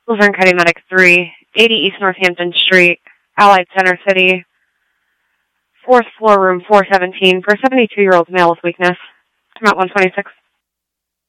Luzerne County Medic 3, 80 East Northampton Street, Allied Center City, 4th floor, room 417, for a 72-year-old male with weakness. I'm at 126.